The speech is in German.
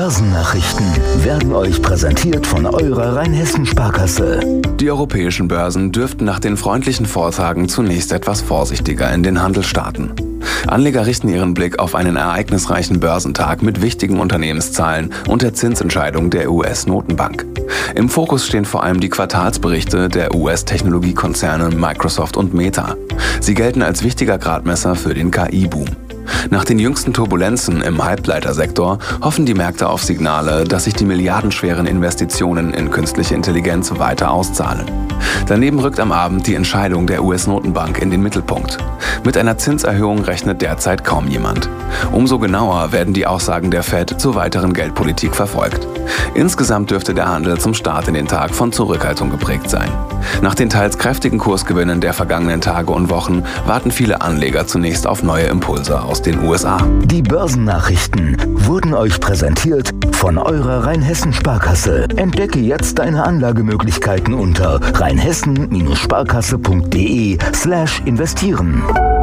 Börsennachrichten werden euch präsentiert von eurer Rheinhessen-Sparkasse. Die europäischen Börsen dürften nach den freundlichen Vortagen zunächst etwas vorsichtiger in den Handel starten. Anleger richten ihren Blick auf einen ereignisreichen Börsentag mit wichtigen Unternehmenszahlen und der Zinsentscheidung der US-Notenbank. Im Fokus stehen vor allem die Quartalsberichte der US-Technologiekonzerne Microsoft und Meta. Sie gelten als wichtiger Gradmesser für den KI-Boom. Nach den jüngsten Turbulenzen im Halbleitersektor hoffen die Märkte auf Signale, dass sich die milliardenschweren Investitionen in künstliche Intelligenz weiter auszahlen. Daneben rückt am Abend die Entscheidung der US-Notenbank in den Mittelpunkt. Mit einer Zinserhöhung rechnet derzeit kaum jemand. Umso genauer werden die Aussagen der Fed zur weiteren Geldpolitik verfolgt. Insgesamt dürfte der Handel zum Start in den Tag von Zurückhaltung geprägt sein. Nach den teils kräftigen Kursgewinnen der vergangenen Tage und Wochen warten viele Anleger zunächst auf neue Impulse aus den USA. Die Börsennachrichten wurden euch präsentiert von eurer Rheinhessen-Sparkasse. Entdecke jetzt deine Anlagemöglichkeiten unter rheinhessen-sparkasse.de/investieren.